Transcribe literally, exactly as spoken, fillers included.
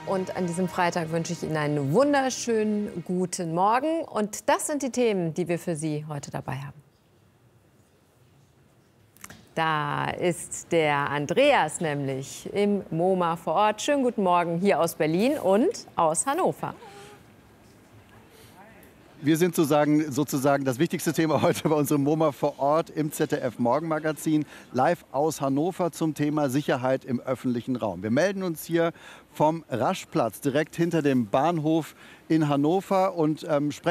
und an diesem Freitag wünsche ich Ihnen einen wunderschönen guten Morgen. Und das sind die Themen, die wir für Sie heute dabei haben. Da ist der Andreas nämlich im MoMA vor Ort. Schönen guten Morgen hier aus Berlin und aus Hannover. Wir sind sozusagen, sozusagen das wichtigste Thema heute bei unserem MoMA vor Ort im Z D F Morgenmagazin, live aus Hannover zum Thema Sicherheit im öffentlichen Raum. Wir melden uns hier vom Raschplatz, direkt hinter dem Bahnhof in Hannover und ähm, sprechen